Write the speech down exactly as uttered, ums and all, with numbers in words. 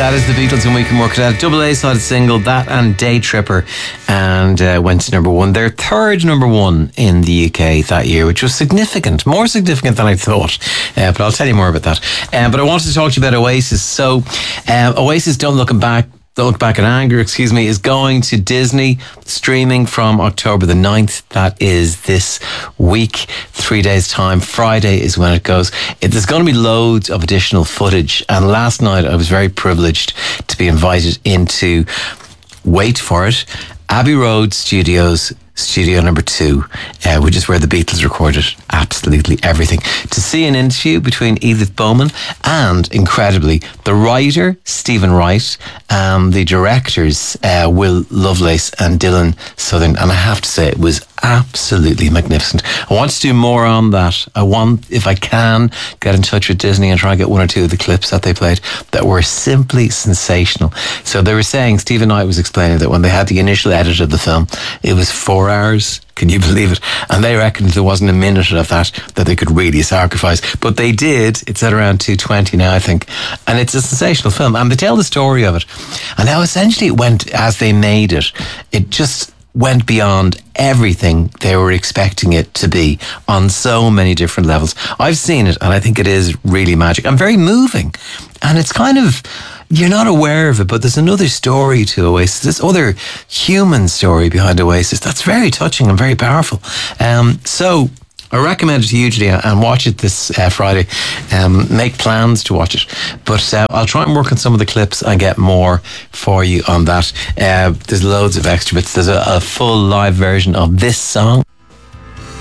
That is the Beatles, and we can work it out. Double A-sided single, that and Day Tripper, and uh, went to number one. Their third number one in the U K that year, which was significant, more significant than I thought. Uh, but I'll tell you more about that. Um, but I wanted to talk to you about Oasis. So, uh, Oasis, Don't Look Back. Don't Look Back in Anger, excuse me, is going to Disney, streaming from October the ninth. That is this week, three days time. Friday is when it goes. It, there's going to be loads of additional footage. And last night I was very privileged to be invited into, wait for it, Abbey Road Studios, studio number two, uh, which is where the Beatles recorded absolutely everything, to see an interview between Edith Bowman and, incredibly, the writer Stephen Wright and the directors uh, Will Lovelace and Dylan Southern. And I have to say, it was absolutely magnificent. I want to do more on that. I want, if I can, get in touch with Disney and try and get one or two of the clips that they played that were simply sensational. So they were saying, Stephen Knight was explaining that when they had the initial edit of the film, it was four hours. Can you believe it? And they reckoned there wasn't a minute of that that they could really sacrifice. But they did. It's at around two twenty now, I think. And it's a sensational film. And they tell the story of it. And how essentially it went as they made it. It just went beyond everything they were expecting it to be on so many different levels. I've seen it and I think it is really magic and very moving. And it's kind of, you're not aware of it, but there's another story to Oasis, this other human story behind Oasis that's very touching and very powerful. Um, so I recommend it hugely, and watch it this uh, Friday. Um, make plans to watch it. But uh, I'll try and work on some of the clips and get more for you on that. Uh, there's loads of extra bits. There's a, a full live version of this song.